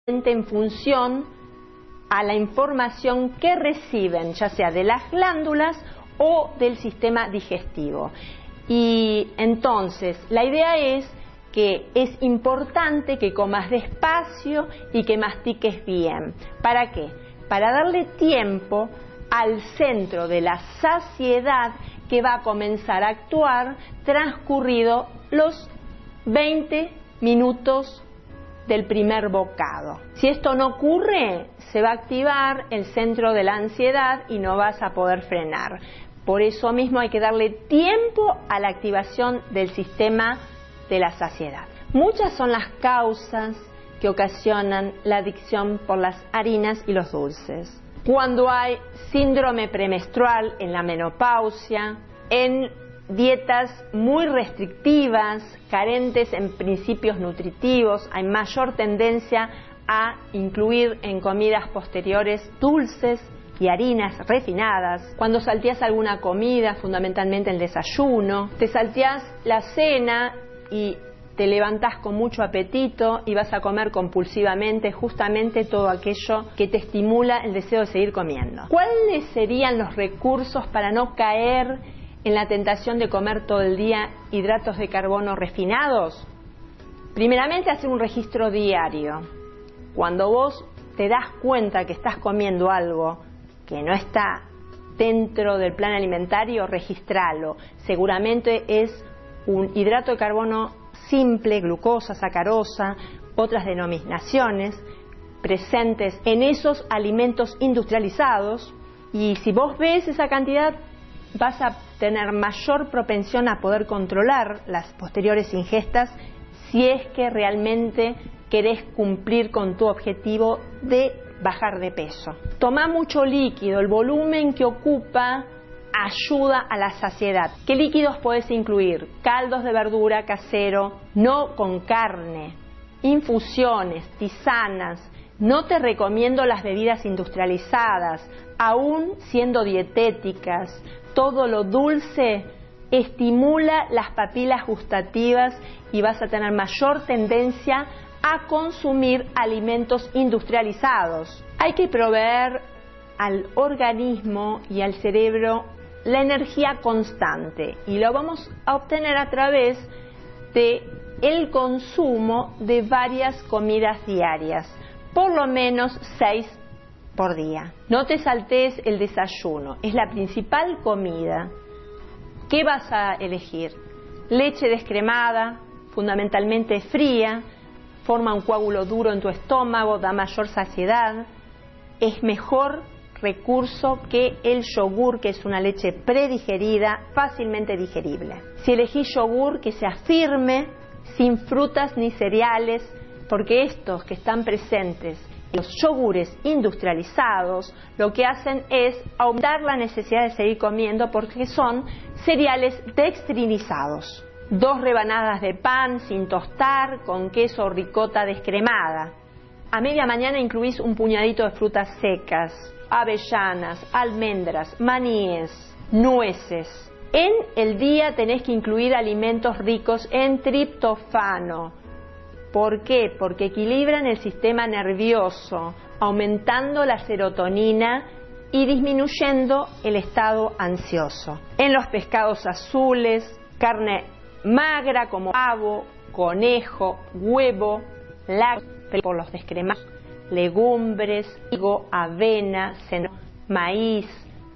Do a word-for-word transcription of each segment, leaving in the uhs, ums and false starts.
en función a la información que reciben, ya sea de las glándulas o del sistema digestivo. Y entonces, la idea es que es importante que comas despacio y que mastiques bien. ¿Para qué? Para darle tiempo al centro de la saciedad que va a comenzar a actuar transcurrido los veinte minutos del primer bocado. Si esto no ocurre, se va a activar el centro de la ansiedad y no vas a poder frenar. Por eso mismo hay que darle tiempo a la activación del sistema de la saciedad. Muchas son las causas que ocasionan la adicción por las harinas y los dulces. Cuando hay síndrome premenstrual en la menopausia, en dietas muy restrictivas, carentes en principios nutritivos, hay mayor tendencia a incluir en comidas posteriores dulces y harinas refinadas. Cuando salteas alguna comida, fundamentalmente el desayuno, te salteas la cena y te levantás con mucho apetito y vas a comer compulsivamente justamente todo aquello que te estimula el deseo de seguir comiendo. ¿Cuáles serían los recursos para no caer en la tentación de comer todo el día hidratos de carbono refinados? Primeramente, hacer un registro diario. Cuando vos te das cuenta que estás comiendo algo que no está dentro del plan alimentario, registralo. Seguramente es un hidrato de carbono simple, glucosa, sacarosa, otras denominaciones presentes en esos alimentos industrializados, y si vos ves esa cantidad vas a tener mayor propensión a poder controlar las posteriores ingestas si es que realmente querés cumplir con tu objetivo de bajar de peso. Toma mucho líquido, el volumen que ocupa ayuda a la saciedad. ¿Qué líquidos podés incluir? Caldos de verdura casero, no con carne, infusiones, tisanas. No te recomiendo las bebidas industrializadas, aún siendo dietéticas. Todo lo dulce estimula las papilas gustativas y vas a tener mayor tendencia a consumir alimentos industrializados. Hay que proveer al organismo y al cerebro la energía constante, y lo vamos a obtener a través de el consumo de varias comidas diarias, por lo menos seis por día. No te saltees el desayuno, es la principal comida. ¿Qué vas a elegir? Leche descremada, fundamentalmente fría, forma un coágulo duro en tu estómago, da mayor saciedad. Es mejor recurso que el yogur, que es una leche predigerida, fácilmente digerible. Si elegís yogur, que sea firme, sin frutas ni cereales, porque estos que están presentes en los yogures industrializados lo que hacen es aumentar la necesidad de seguir comiendo porque son cereales dextrinizados. Dos rebanadas de pan sin tostar con queso o ricota descremada. A media mañana incluís un puñadito de frutas secas, avellanas, almendras, maníes, nueces. En el día tenés que incluir alimentos ricos en triptofano. ¿Por qué? Porque equilibran el sistema nervioso, aumentando la serotonina y disminuyendo el estado ansioso. En los pescados azules, carne magra como pavo, conejo, huevo, lácteos por los descremados, legumbres, trigo, avena, cenote, maíz,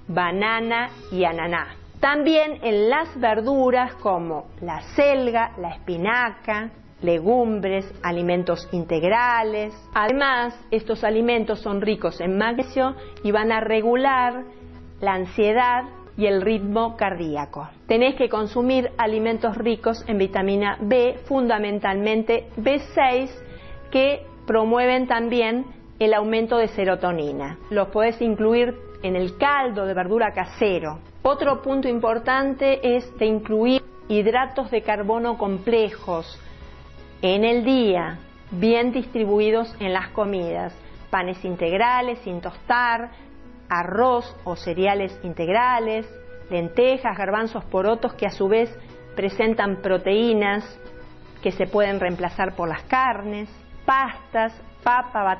banana y ananá. También en las verduras como la selga, la espinaca, legumbres, alimentos integrales. Además, estos alimentos son ricos en magnesio y van a regular la ansiedad y el ritmo cardíaco. Tenés que consumir alimentos ricos en vitamina B, fundamentalmente B seis, que promueven también el aumento de serotonina. Los podés incluir en el caldo de verdura casero. Otro punto importante es de incluir hidratos de carbono complejos en el día, bien distribuidos en las comidas. Panes integrales sin tostar, arroz o cereales integrales, lentejas, garbanzos, porotos, que a su vez presentan proteínas que se pueden reemplazar por las carnes, pastas, papa, batata